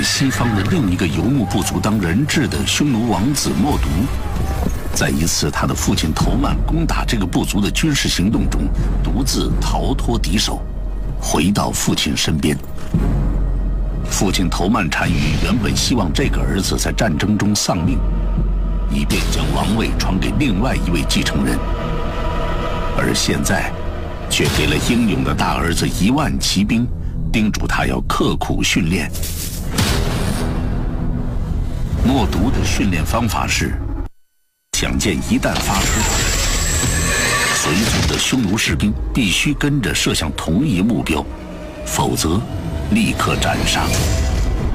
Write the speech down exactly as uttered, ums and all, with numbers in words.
在西方的另一个游牧部族当人质的匈奴王子默毒，在一次他的父亲头曼攻打这个部族的军事行动中，独自逃脱敌手，回到父亲身边。父亲头曼单于原本希望这个儿子在战争中丧命，以便将王位传给另外一位继承人，而现在却给了英勇的大儿子一万骑兵，叮嘱他要刻苦训练。默毒的训练方法是，响箭一旦发出，随从的匈奴士兵必须跟着射向同一目标，否则立刻斩杀。